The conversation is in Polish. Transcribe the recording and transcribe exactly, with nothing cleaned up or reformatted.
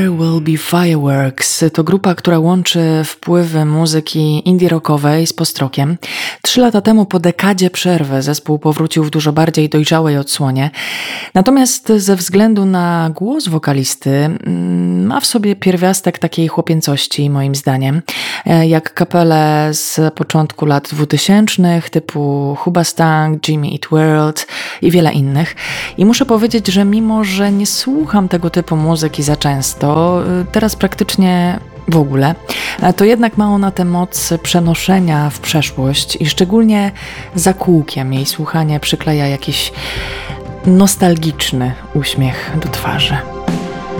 There Will Be Fireworks to grupa, która łączy wpływy muzyki indie rockowej z post-rockiem. Trzy lata temu, po dekadzie przerwy, zespół powrócił w dużo bardziej dojrzałej odsłonie. Natomiast ze względu na głos wokalisty ma w sobie pierwiastek takiej chłopięcości, moim zdaniem, jak kapele z początku lat dwutysięcznych typu Hoobastank, Jimmy Eat World i wiele innych. I muszę powiedzieć, że mimo, że nie słucham tego typu muzyki za często, teraz praktycznie w ogóle, to jednak ma ona tę moc przenoszenia w przeszłość i szczególnie za kółkiem jej słuchanie przykleja jakiś nostalgiczny uśmiech do twarzy.